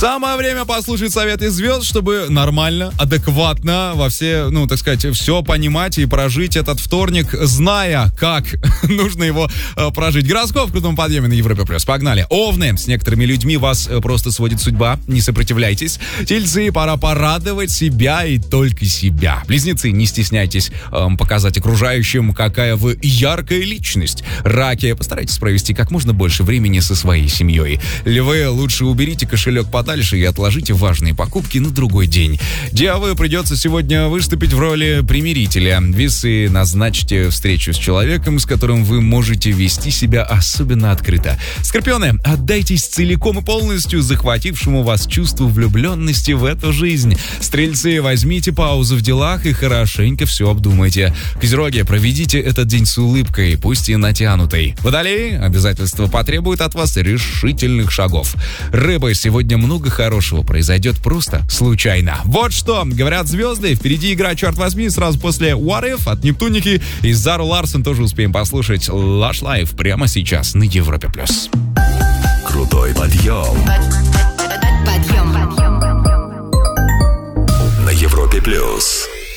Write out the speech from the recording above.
Самое время послушать советы звезд, чтобы нормально, адекватно во все, так сказать, все понимать и прожить этот вторник, зная, как нужно его прожить. Гороскоп в крутом подъеме на Европе плюс. Погнали. Овны. С некоторыми людьми вас просто сводит судьба. Не сопротивляйтесь. Тельцы. Пора порадовать себя и только себя. Близнецы. Не стесняйтесь показать окружающим, какая вы яркая личность. Раки. Постарайтесь провести как можно больше времени со своей семьей. Львы. Лучше уберите кошелек подальше и отложите важные покупки на другой день. Девы. Придется сегодня выступить в роли примирителя. Весы. Назначьте встречу с человеком, с которым вы можете вести себя особенно открыто. Скорпионы. Отдайтесь целиком и полностью захватившему вас чувству влюбленности в эту жизнь. Стрельцы. Возьмите паузу в делах и хорошенько все обдумайте. Козероги. Проведите этот день с улыбкой, пусть и натянутой. Водолеи. Обязательства потребуют от вас решительных шагов. Рыбы. Сегодня много хорошего произойдет просто случайно. Вот что говорят звезды. Впереди игра «Черт возьми» сразу после What If от Нептуники. И Зару Ларсон тоже успеем послушать. Lush Life прямо сейчас на Европе+. Крутой подъем.